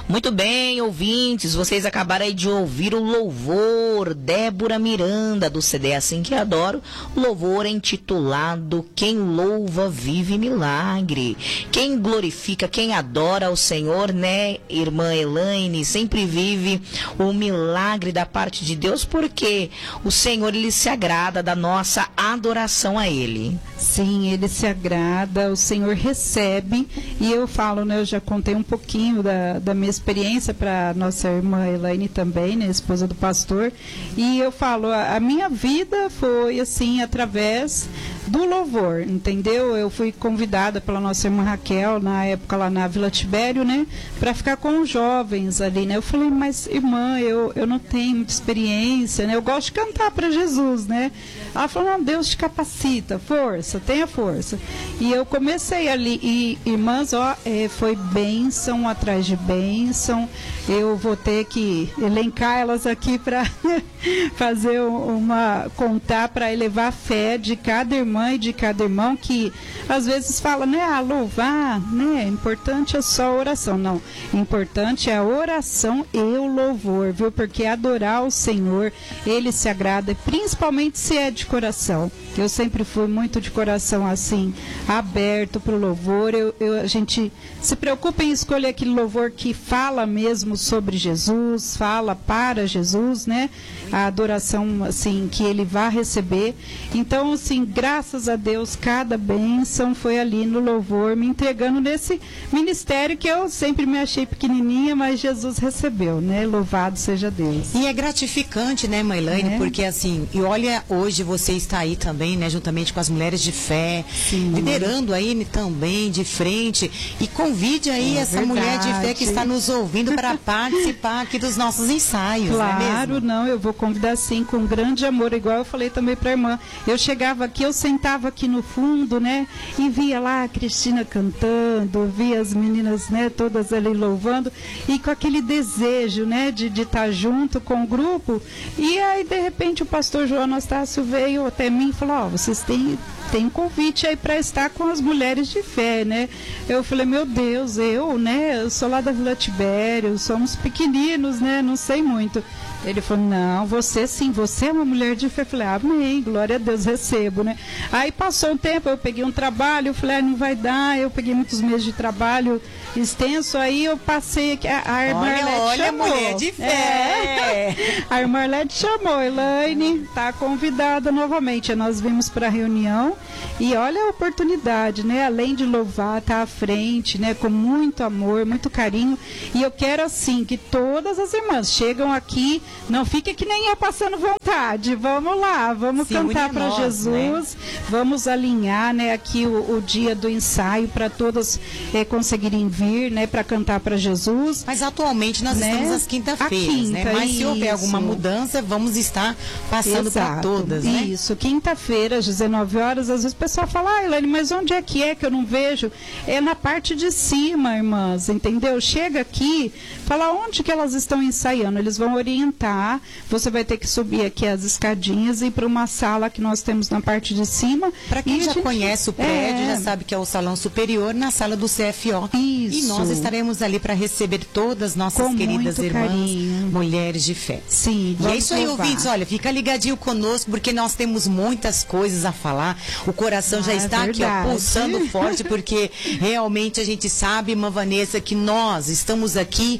Muito bem, ouvintes, vocês acabaram aí de ouvir o louvor Débora Miranda, do CD Assim Que Adoro, louvor intitulado Quem Louva Vive Milagre. Quem glorifica, quem adora o Senhor, né, irmã Elaine, sempre vive o milagre da parte de Deus, porque o Senhor, ele se agrada da nossa adoração a Ele. Sim, Ele se agrada, o Senhor recebe, e eu falo, né, eu já contei um pouquinho da minha experiência para nossa irmã Elaine também, né, esposa do pastor, e eu falo, a minha vida foi assim, através do louvor, entendeu? Eu fui convidada pela nossa irmã Raquel, na época lá na Vila Tibério, né, para ficar com os jovens ali, né, eu falei, mas irmã, eu não tenho muita experiência, né, eu gosto de cantar para Jesus, né, ela falou, não, Deus te capacita, força, tenha força, e eu comecei ali, e irmãs, foi bênção atrás de bênção, eu vou ter que elencar elas aqui para fazer contar, para elevar a fé de cada irmã e de cada irmão, que às vezes fala, né, louvar, né, importante é só a oração. Não, importante é a oração e o louvor, viu, porque adorar o Senhor, Ele se agrada, principalmente se é de coração. Eu sempre fui muito de coração assim, aberto para o louvor, a gente se preocupa em escolher aquele louvor que fala mesmo sobre Jesus, fala para Jesus, né, a adoração assim, que Ele vai receber. Então, assim, graças a Deus, cada bênção foi ali no louvor, me entregando nesse ministério que eu sempre me achei pequenininha, mas Jesus recebeu, né, louvado seja Deus. E é gratificante, né, mãe Elaine, porque assim, e olha, hoje você está aí também, né, juntamente com as mulheres de fé, sim, liderando aí também de frente, e convide aí essa mulher de fé que está nos ouvindo para participar aqui dos nossos ensaios, claro, não é mesmo? Não, eu vou convidar sim, com grande amor, igual eu falei também para a irmã, eu chegava aqui, eu sentava aqui no fundo, né, e via lá a Cristina cantando, via as meninas, né, todas ali louvando, e com aquele desejo, né, de estar junto com o grupo, e aí de repente o pastor João Anastácio veio até mim e falou, vocês têm um convite aí para estar com as mulheres de fé, né? Eu falei, meu Deus, eu sou lá da Vila Tibério, somos pequeninos, né? Não sei muito. Ele falou, não, você sim, você é uma mulher de fé. Eu falei, amém, glória a Deus, recebo, né? Aí passou um tempo, eu peguei um trabalho, eu falei, não vai dar, eu peguei muitos meses de trabalho extenso, aí eu passei aqui, a irmã Arlete chamou. Mulher de fé! A irmã Arlete chamou, Elaine, está convidada novamente. Nós vimos para a reunião e olha a oportunidade, né? Além de louvar, tá à frente, né? Com muito amor, muito carinho. E eu quero assim, que todas as irmãs chegam aqui, não fique que nem eu passando vontade. Vamos lá, vamos cantar para Jesus, né? Vamos alinhar, né, aqui o dia do ensaio para todas conseguirem vir, né, para cantar para Jesus. Mas atualmente nós estamos às quinta-feiras, né? Mas se houver alguma mudança, vamos estar passando para todas, né? Isso, quinta-feira, às 19 horas, às vezes o pessoal fala, Elaine, mas onde é que eu não vejo? É na parte de cima, irmãs, entendeu? Chega aqui, fala onde que elas estão ensaiando, eles vão orientar, você vai ter que subir aqui as escadinhas e ir para uma sala que nós temos na parte de cima. Para quem já conhece o prédio, já sabe que é o salão superior, na sala do CFO. Isso. E nós estaremos ali para receber todas as nossas queridas irmãs, mulheres de fé. Sim, e é isso aí, ouvintes, olha, fica ligadinho conosco, porque nós temos muitas coisas a falar, o coração já está aqui, ó, pulsando forte, porque realmente a gente sabe, irmã Vanessa, que nós estamos aqui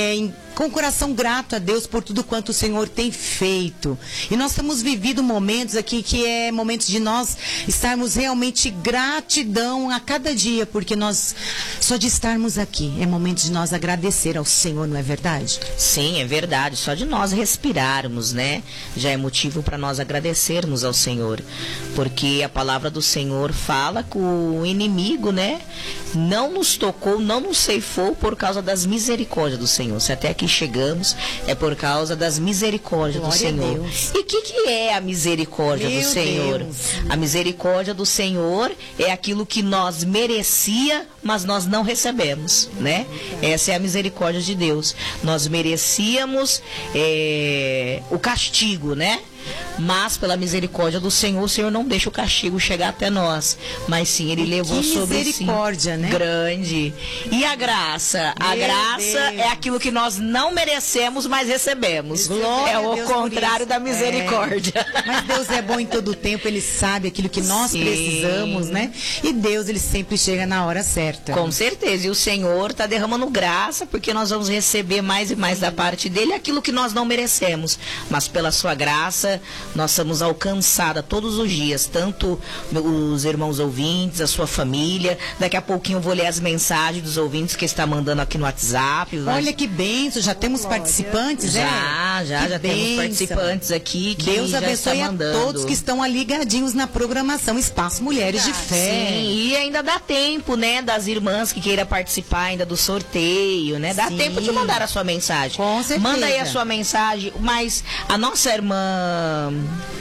com o coração grato a Deus por tudo quanto o Senhor tem feito. E nós temos vivido momentos aqui que é momentos de nós estarmos realmente gratidão a cada dia, porque nós, só de estarmos aqui, é momento de nós agradecer ao Senhor, não é verdade? Sim, é verdade. Só de nós respirarmos, né? Já é motivo para nós agradecermos ao Senhor. Porque a palavra do Senhor fala que o inimigo, né, não nos tocou, não nos ceifou por causa das misericórdias do Senhor. Se até aqui chegamos, é por causa das misericórdias do Senhor. E o que é a misericórdia do Senhor? A misericórdia do Senhor é aquilo que nós merecia, mas nós não recebemos, né? Essa é a misericórdia de Deus. Nós merecíamos o castigo, né? mas pela misericórdia do Senhor, o Senhor não deixa o castigo chegar até nós, mas sim, Ele levou sobre si. Misericórdia, né? Grande. E a graça? A graça é aquilo que nós não merecemos, mas recebemos. Glória é o Deus contrário da misericórdia. Mas Deus é bom em todo o tempo, Ele sabe aquilo que nós precisamos, né? E Deus, Ele sempre chega na hora certa. Com certeza. E o Senhor está derramando graça, porque nós vamos receber mais e mais da parte dele aquilo que nós não merecemos. Mas pela sua graça, nós somos alcançadas todos os dias, tanto os irmãos ouvintes, a sua família. Daqui a pouquinho eu vou ler as mensagens dos ouvintes que está mandando aqui no WhatsApp. Olha que benção, já temos participantes, Já temos participantes aqui que Deus já abençoe está mandando. a todos que estão ligadinhos na programação Espaço Mulheres de Fé. Sim, e ainda dá tempo, né, das irmãs que queiram participar ainda do sorteio, né? Dá tempo de mandar a sua mensagem. Com certeza. Manda aí a sua mensagem, mas a nossa irmã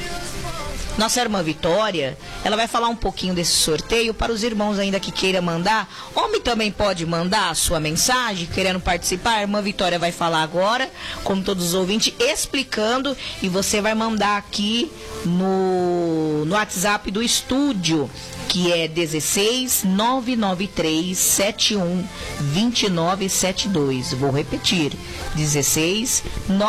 Vitória, ela vai falar um pouquinho desse sorteio para os irmãos ainda que queiram mandar. Homem também pode mandar a sua mensagem, querendo participar. A irmã Vitória vai falar agora, como todos os ouvintes, explicando, e você vai mandar aqui no WhatsApp do estúdio, que é 16 993 71 2972. Vou repetir, 16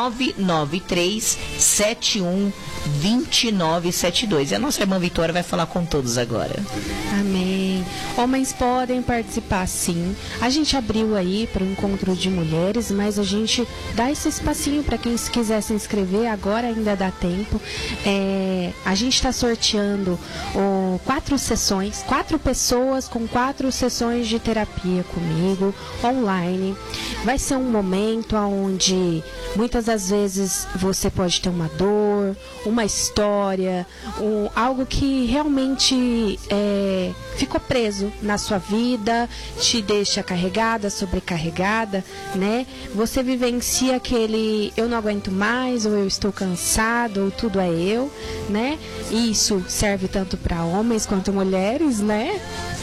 993 71 2972. E a nossa irmã Vitória vai falar com todos agora. Amém. Homens podem participar, sim. A gente abriu aí para o encontro de mulheres, mas a gente dá esse espacinho para quem quiser se inscrever, agora ainda dá tempo. A gente está sorteando 4 sessões, 4 pessoas com 4 sessões de terapia comigo, online. Vai ser um momento onde muitas das vezes você pode ter uma dor, uma história, algo que realmente ficou preso na sua vida, te deixa carregada, sobrecarregada, né? Você vivencia aquele eu não aguento mais, ou eu estou cansado, ou tudo é eu, né? Isso serve tanto para homens quanto mulheres, né?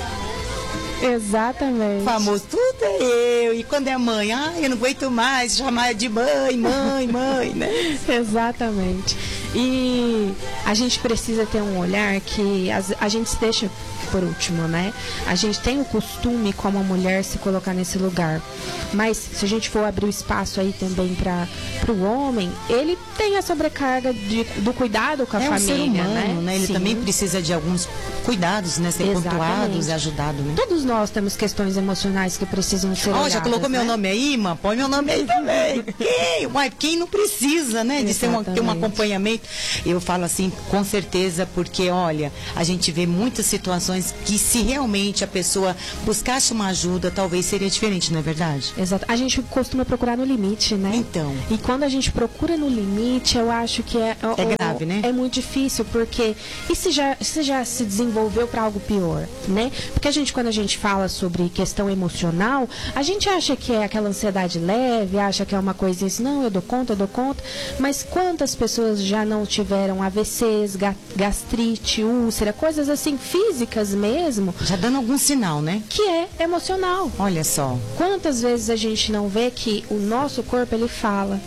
Exatamente. O famoso, tudo é eu. E quando é mãe, eu não aguento mais chamar de mãe, né? Exatamente. E a gente precisa ter um olhar que a gente se deixa por último, né? A gente tem o costume, como mulher, se colocar nesse lugar. Mas se a gente for abrir o espaço aí também para o homem, ele tem a sobrecarga do cuidado com a família, um ser humano, né? Ele Sim. também precisa de alguns cuidados, né? Ser pontuados e ajudado, né? Todos nós temos questões emocionais que precisam ser olhadas, já colocou meu nome aí, irmã? Põe meu nome aí também. Quem não precisa, né? De ter um acompanhamento. Eu falo assim, com certeza, porque, olha, a gente vê muitas situações que se realmente a pessoa buscasse uma ajuda, talvez seria diferente, não é verdade? Exato. A gente costuma procurar no limite, né? Então. E quando a gente procura no limite, eu acho que é grave, né? É muito difícil, porque e se já se desenvolveu para algo pior, né? Porque quando a gente fala sobre questão emocional, a gente acha que é aquela ansiedade leve, acha que é uma coisa assim, não, eu dou conta, mas quantas pessoas já não tiveram AVCs, gastrite, úlcera, coisas assim físicas mesmo. Já dando algum sinal, né? Que é emocional. Olha só. Quantas vezes a gente não vê que o nosso corpo, ele fala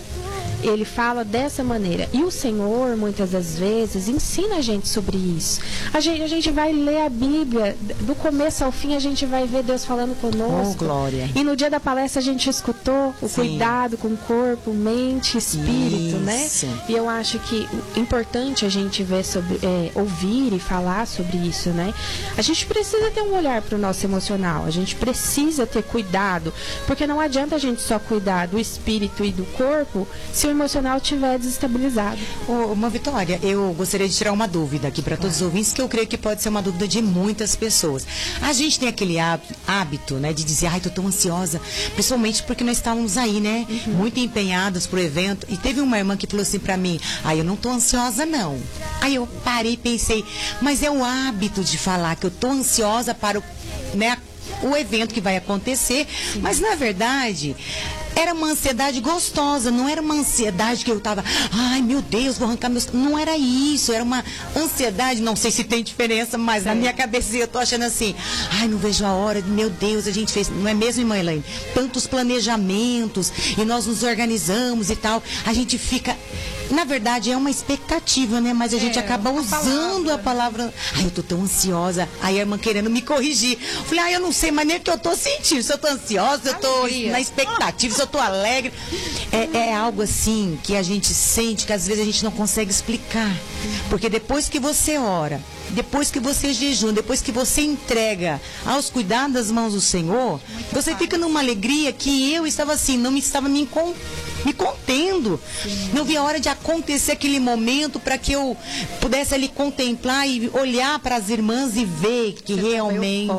dessa maneira. E o Senhor, muitas das vezes, ensina a gente sobre isso. A gente vai ler a Bíblia, do começo ao fim, a gente vai ver Deus falando conosco. Oh, glória. E no dia da palestra a gente escutou o cuidado com o corpo, mente, espírito, isso, né? E eu acho que é importante a gente ver ouvir e falar sobre isso, né? A gente precisa ter um olhar para o nosso emocional, a gente precisa ter cuidado, porque não adianta a gente só cuidar do espírito e do corpo se o emocional estiver desestabilizado. Uma Vitória, eu gostaria de tirar uma dúvida aqui para todos os ouvintes, que eu creio que pode ser uma dúvida de muitas pessoas. A gente tem aquele hábito, né, de dizer, tô tão ansiosa, principalmente porque nós estávamos aí, né, muito empenhados pro evento, e teve uma irmã que falou assim para mim, eu não tô ansiosa não. Aí eu parei e pensei, mas é o hábito de falar que eu tô ansiosa para o evento que vai acontecer, mas na verdade era uma ansiedade gostosa, não era uma ansiedade que eu tava, meu Deus, vou arrancar meus... Não era isso, era uma ansiedade, não sei se tem diferença, mas na minha cabeça eu tô achando assim, não vejo a hora, meu Deus, a gente fez, não é mesmo, irmã Elaine? Tantos planejamentos, e nós nos organizamos e tal, a gente fica Na verdade, é uma expectativa, né? Mas a gente acaba usando a palavra. Ai, eu tô tão ansiosa. Aí a irmã querendo me corrigir. Eu falei, eu não sei mais nem o que eu tô sentindo. Se eu tô ansiosa, se eu tô na expectativa, se eu tô alegre. É algo assim que a gente sente que às vezes a gente não consegue explicar. Porque depois que você ora, depois que você jejum, depois que você entrega aos cuidados das mãos do Senhor, você fica numa alegria que eu estava assim, não estava me contendo. Sim. Não vi a hora de acontecer aquele momento para que eu pudesse ali contemplar e olhar para as irmãs e ver que você realmente...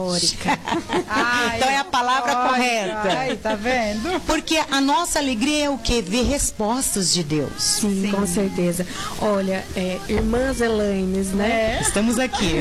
Então é a palavra correta. Ai, tá vendo? Porque a nossa alegria é o quê? Ver respostas de Deus. Sim, com certeza. Olha, irmãs Elaines, né? Estamos aqui.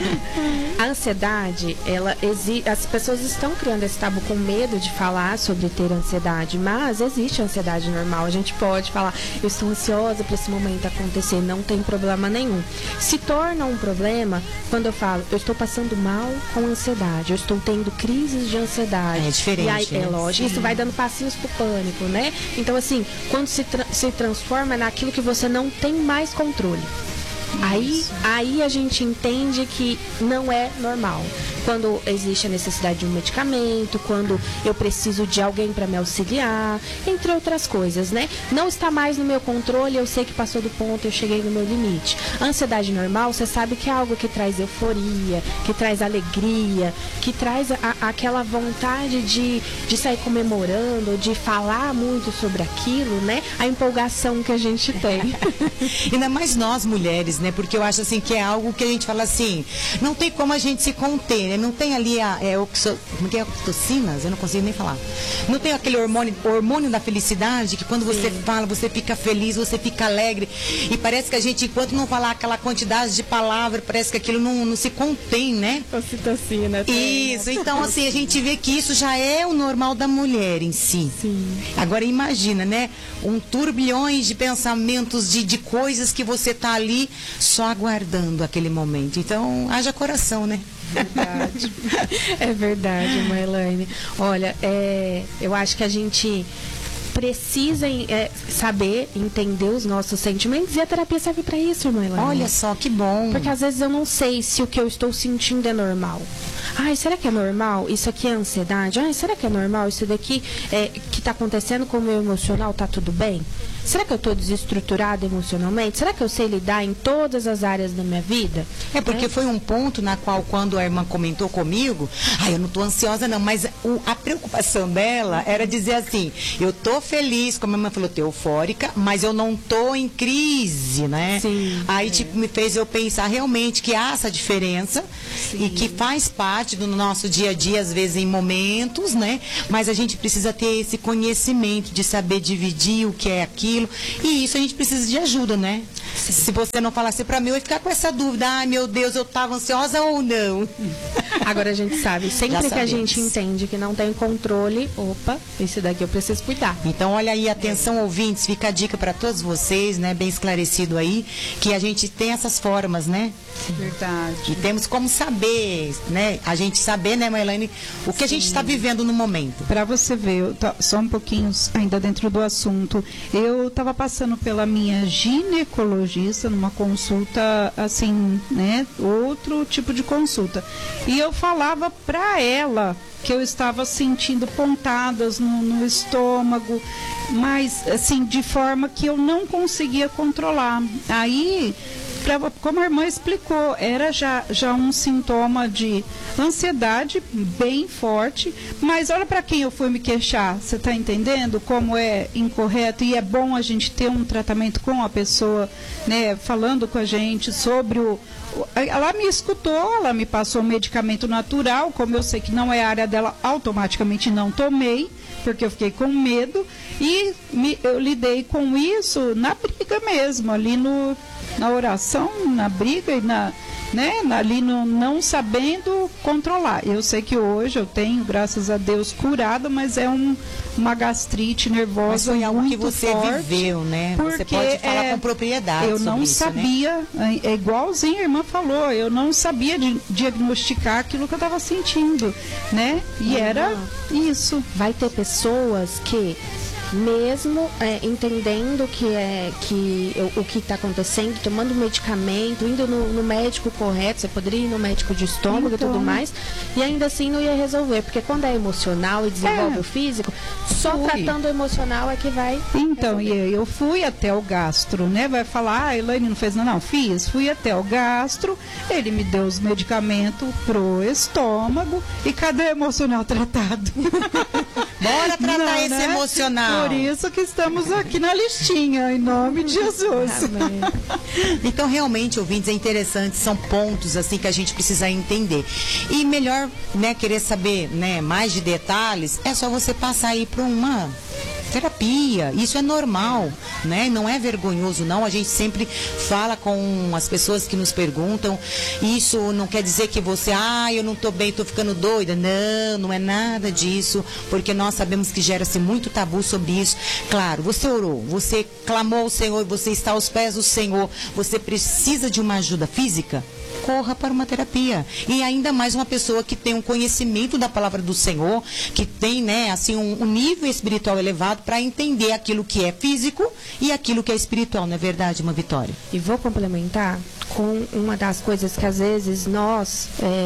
A ansiedade, as pessoas estão criando esse tabu com medo de falar sobre ter ansiedade, mas existe ansiedade normal. A gente pode falar, eu estou ansiosa para esse momento acontecer, não tem problema nenhum. Se torna um problema quando eu falo, eu estou passando mal com ansiedade, eu estou tendo crises de ansiedade. É diferente. E aí, é lógico, isso vai dando passinhos pro pânico, né? Então, assim, quando se transforma naquilo que você não tem mais controle. Aí a gente entende que não é normal. Quando existe a necessidade de um medicamento, quando eu preciso de alguém para me auxiliar, entre outras coisas, né? Não está mais no meu controle, eu sei que passou do ponto, eu cheguei no meu limite. A ansiedade normal, você sabe que é algo que traz euforia, que traz alegria, que traz aquela vontade de sair comemorando, de falar muito sobre aquilo, né? A empolgação que a gente tem. Ainda mais nós mulheres, né? Porque eu acho assim que é algo que a gente fala assim, não tem como a gente se conter, né? Não tem ali oxitocinas, eu não consigo nem falar. Não tem aquele hormônio da felicidade que quando você fala, você fica feliz, você fica alegre. E parece que a gente, enquanto não falar aquela quantidade de palavras, parece que aquilo não se contém, né? Oxitocina. Isso, então assim, a gente vê que isso já é o normal da mulher em si. Sim. Agora imagina, né? Turbilhões de pensamentos, de coisas que você tá ali só aguardando aquele momento. Então, haja coração, né? Verdade. É verdade, irmã Elaine. Olha, eu acho que a gente precisa saber, entender os nossos sentimentos, e a terapia serve para isso, irmã Elaine. Olha só, que bom. Porque às vezes eu não sei se o que eu estou sentindo é normal. Ai, será que é normal? Isso aqui é ansiedade? Ai, será que é normal? Isso daqui que está acontecendo com o meu emocional, tá tudo bem? Será que eu estou desestruturada emocionalmente? Será que eu sei lidar em todas as áreas da minha vida? É porque foi um ponto na qual, quando a irmã comentou comigo, eu não estou ansiosa não, mas a preocupação dela era dizer assim, eu estou feliz, como a irmã falou, tô eufórica, mas eu não estou em crise, né? Sim, aí me fez eu pensar realmente que há essa diferença. Sim. E que faz parte do nosso dia a dia, às vezes em momentos, né? Mas a gente precisa ter esse conhecimento de saber dividir o que é aquilo. E isso a gente precisa de ajuda, né? Sim. Se você não falasse pra mim, eu ia ficar com essa dúvida. Ai, meu Deus, eu estava ansiosa ou não? Agora a gente sabe, sempre que a gente entende que não tem controle, esse daqui eu preciso cuidar. Então, olha aí, atenção ouvintes, fica a dica para todos vocês, né? Bem esclarecido aí, que a gente tem essas formas, né? Verdade. E temos como saber, né? A gente saber, né, Elaine, o que a gente está vivendo no momento. Para você ver, só um pouquinho ainda dentro do assunto, eu estava passando pela minha ginecologista numa consulta, assim, né? Outro tipo de consulta. E eu falava para ela que eu estava sentindo pontadas no estômago, mas, assim, de forma que eu não conseguia controlar. Aí, como a irmã explicou, era já um sintoma de ansiedade bem forte, mas olha para quem eu fui me queixar, você está entendendo como é incorreto? E é bom a gente ter um tratamento com a pessoa, né, falando com a gente sobre ela me escutou, ela me passou um medicamento natural, como eu sei que não é a área dela, automaticamente não tomei, porque eu fiquei com medo, e eu lidei com isso na briga mesmo, ali na oração, na briga e ali não sabendo controlar. Eu sei que hoje eu tenho, graças a Deus, curado, mas é uma gastrite nervosa. Mas foi algo muito que você forte, viveu, né? Você pode falar com propriedade. Eu não sabia, né? É igualzinho a irmã falou, eu não sabia diagnosticar aquilo que eu estava sentindo, né? E era isso. Vai ter pessoas que mesmo entendendo o que está acontecendo, tomando medicamento, indo no médico correto, você poderia ir no médico de estômago e tudo mais, e ainda assim não ia resolver, porque quando é emocional e desenvolve o físico, só tratando o emocional é que vai então, resolver. e eu fui até o gastro, né? Vai falar, Elaine não fez, não, fiz. Fui até o gastro, ele me deu os medicamentos pro estômago e cadê o emocional tratado? Bora tratar esse emocional. Por isso que estamos aqui na listinha, em nome de Jesus. Amém. Então, realmente, ouvintes, é interessante, são pontos assim que a gente precisa entender. E melhor, né, querer saber, né, mais de detalhes, é só você passar aí para uma terapia. Isso é normal, né? Não é vergonhoso, não. A gente sempre fala com as pessoas que nos perguntam. Isso não quer dizer que você, eu não tô bem, tô ficando doida. Não, não é nada disso, porque nós sabemos que gera-se muito tabu sobre isso. Claro, você orou, você clamou ao Senhor, você está aos pés do Senhor, você precisa de uma ajuda física? Corra para uma terapia. E ainda mais uma pessoa que tem um conhecimento da palavra do Senhor, que tem, né, assim, um nível espiritual elevado para entender aquilo que é físico e aquilo que é espiritual, não é verdade, uma Vitória? E vou complementar com uma das coisas que às vezes nós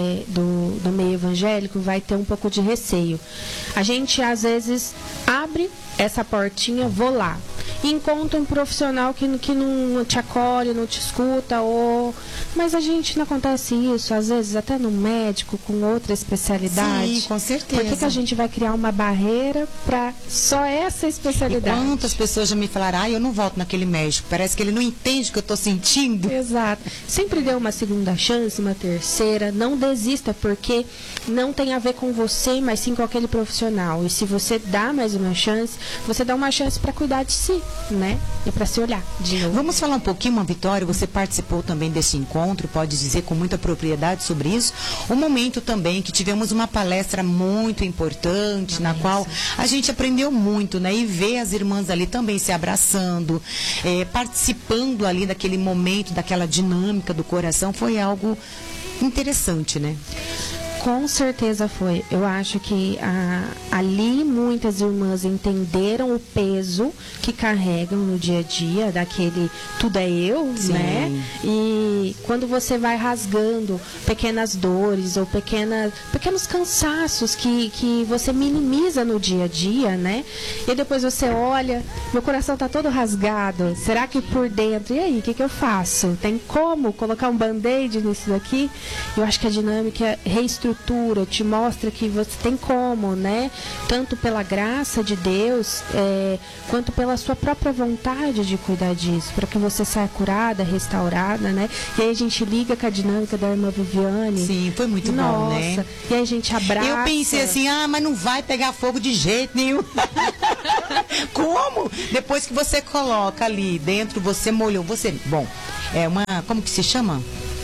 do meio evangélico vai ter um pouco de receio. A gente às vezes abre essa portinha, vou lá, e encontra um profissional que não te acolhe, não te escuta, mas a gente não acontece isso, às vezes até no médico com outra especialidade. Sim, com certeza. Por que a gente vai criar uma barreira para só essa especialidade? E quantas pessoas já me falaram, eu não volto naquele médico, parece que ele não entende o que eu estou sentindo. Exato. Sempre dê uma segunda chance, uma terceira, não desista, porque não tem a ver com você, mas sim com aquele profissional. E se você dá mais uma chance, você dá uma chance para cuidar de si, né? E para se olhar de novo. Vamos falar um pouquinho, uma Vitória, você participou também desse encontro, pode dizer com muita propriedade sobre isso. Um momento também que tivemos uma palestra muito importante, na qual a gente aprendeu muito, né? E ver as irmãs ali também se abraçando, participando ali daquele momento, daquela dinâmica do coração, foi algo interessante, né? Com certeza foi. Eu acho que ali muitas irmãs entenderam o peso que carregam no dia a dia, daquele tudo é eu, Sim. né? E quando você vai rasgando pequenas dores ou pequenos cansaços que você minimiza no dia a dia, né? E depois você olha, meu coração tá todo rasgado, será que por dentro, e aí, o que eu faço? Tem como colocar um band-aid nisso daqui? Eu acho que a dinâmica reestrutura, te mostra que você tem como, né? Tanto pela graça de Deus, quanto pela sua própria vontade de cuidar disso, para que você saia curada, restaurada, né? E aí a gente liga com a dinâmica da irmã Viviane. Sim, foi muito bom, né? Nossa, e aí a gente abraça. Eu pensei assim, mas não vai pegar fogo de jeito nenhum. Como? Depois que você coloca ali dentro, você molhou, bom, como que se chama?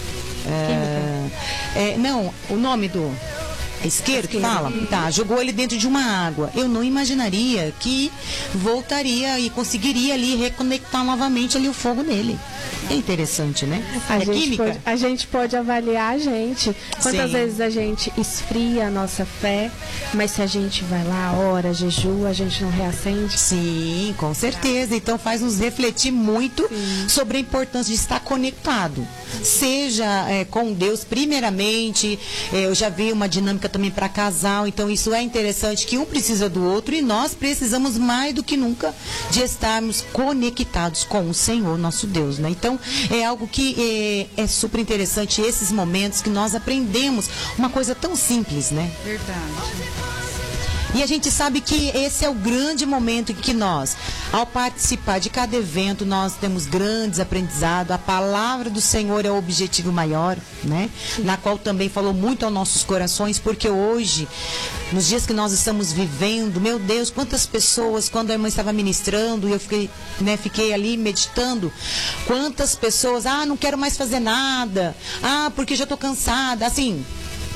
Não, o nome do isqueiro que fala? Tá, jogou ele dentro de uma água. Eu não imaginaria que voltaria e conseguiria ali reconectar novamente ali o fogo nele. É interessante, né? A gente pode avaliar a gente. Quantas vezes a gente esfria a nossa fé, mas se a gente vai lá, ora, jejua, a gente não reacende? Sim, com certeza. Então faz nos refletir muito sobre a importância de estar conectado. Seja com Deus, primeiramente. Eu já vi uma dinâmica também para casal, então isso é interessante, que um precisa do outro e nós precisamos mais do que nunca de estarmos conectados com o Senhor, nosso Deus, né? Então, é algo que é super interessante, esses momentos que nós aprendemos uma coisa tão simples, né? Verdade. E a gente sabe que esse é o grande momento em que nós, ao participar de cada evento, nós temos grandes aprendizados. A palavra do Senhor é o objetivo maior, né? Na qual também falou muito aos nossos corações, porque hoje, nos dias que nós estamos vivendo, meu Deus, quantas pessoas, quando a irmã estava ministrando, e eu fiquei ali meditando, quantas pessoas, não quero mais fazer nada, porque já estou cansada, assim.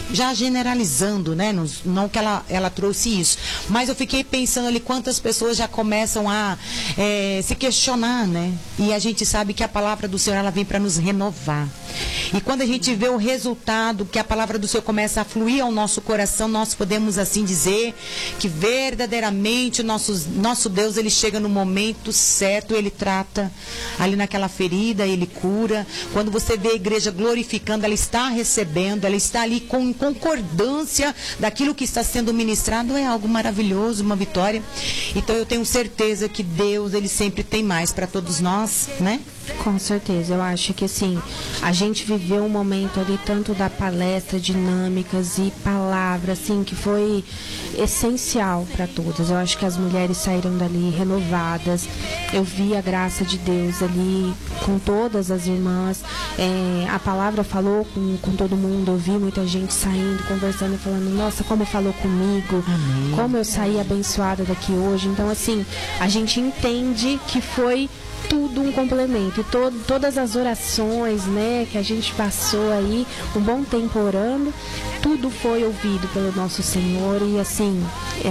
já generalizando, né? Não que ela trouxe isso, mas eu fiquei pensando ali quantas pessoas já começam a se questionar, né? E a gente sabe que a palavra do Senhor, ela vem para nos renovar. E quando a gente vê o resultado, que a palavra do Senhor começa a fluir ao nosso coração, nós podemos assim dizer que verdadeiramente o nosso Deus, ele chega no momento certo, ele trata ali naquela ferida, ele cura. Quando você vê a igreja glorificando, ela está recebendo, ela está ali com concordância daquilo que está sendo ministrado, é algo maravilhoso, uma vitória. Então eu tenho certeza que Deus, ele sempre tem mais para todos nós, né? Com certeza, eu acho que assim, a gente viveu um momento ali tanto da palestra, dinâmicas e palavras, assim, que foi essencial para todas. Eu acho que as mulheres saíram dali renovadas. Eu vi a graça de Deus ali com todas as irmãs. A palavra falou com todo mundo. Eu vi muita gente saindo, conversando e falando, nossa, como falou comigo. Amém. Como eu saí abençoada daqui hoje. Então, assim, a gente entende que foi tudo um complemento. E todas as orações, né, que a gente passou aí, um bom tempo orando, tudo foi ouvido pelo nosso Senhor. E assim,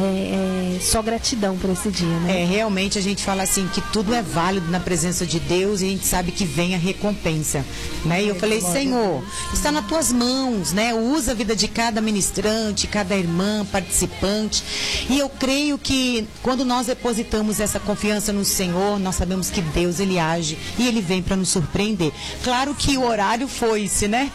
só gratidão por esse dia, né? Realmente a gente fala assim, que tudo é válido na presença de Deus e a gente sabe que vem a recompensa, né? E eu falei, Senhor, está nas tuas mãos, né? Usa a vida de cada ministrante, cada irmã, participante. E eu creio que quando nós depositamos essa confiança no Senhor, nós sabemos que Deus, ele age e ele vem para nos surpreender. Claro que o horário foi-se, né?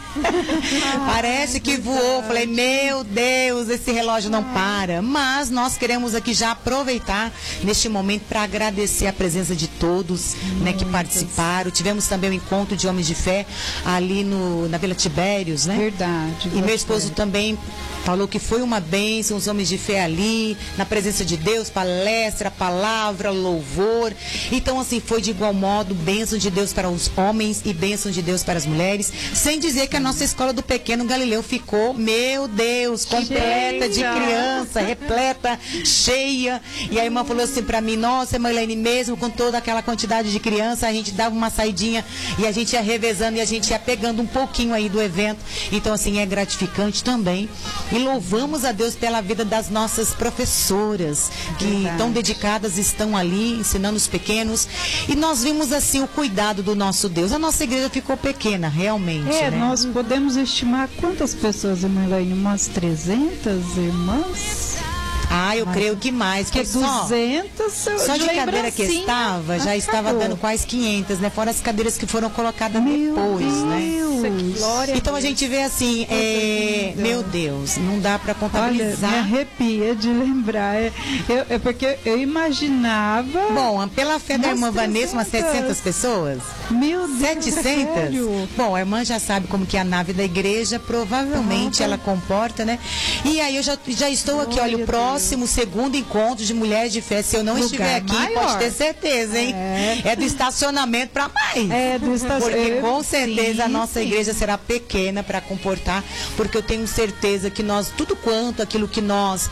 Parece que voou. Falei, meu Deus, esse relógio não para. Mas nós queremos aqui já aproveitar neste momento para agradecer a presença de todos, né, que participaram. Tivemos também o encontro de homens de fé ali na Vila Tibérios, né? Verdade. E meu esposo também falou que foi uma bênção, os homens de fé ali, na presença de Deus, palestra, palavra, louvor. Então, assim, foi de igual modo, bênção de Deus para os homens e bênção de Deus para as mulheres. Sem dizer que a nossa escola do Pequeno Galileu ficou, meu Deus, completa de criança, repleta, cheia. E a irmã falou assim para mim, nossa, irmã Elaine, mesmo com toda aquela quantidade de criança, a gente dava uma saidinha e a gente ia revezando e a gente ia pegando um pouquinho aí do evento. Então, assim, é gratificante também. E louvamos a Deus pela vida das nossas professoras, que tão dedicadas estão ali, ensinando os pequenos. E nós vimos, assim, o cuidado do nosso Deus. A nossa igreja ficou pequena, realmente, né? Nós podemos estimar quantas pessoas, irmã Elaine? Umas 300 irmãs? Eu creio que mais. Que 200, só de cadeira que estava, já estava dando quase 500, né? Fora as cadeiras que foram colocadas depois, né? Glória. Então a gente vê assim, meu Deus, não dá para contabilizar. Olha, me arrepia de lembrar. Porque eu imaginava. Bom, pela fé da irmã Vanessa, umas 700 pessoas. Meu Deus, 700? sério? Bom, a irmã já sabe como que é a nave da igreja, provavelmente ela comporta, né? E aí eu já estou aqui, olha, o próximo segundo encontro de Mulheres de Fé, se eu não estiver aqui, maior. Pode ter certeza, hein? É do estacionamento para mais. É do estacionamento. Porque com certeza a nossa igreja será pequena para comportar, porque eu tenho certeza que nós, tudo quanto aquilo que nós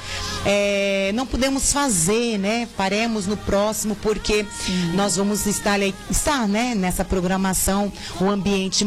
não podemos fazer, né? Faremos no próximo, porque nós vamos estar, né, nessa programação, o ambiente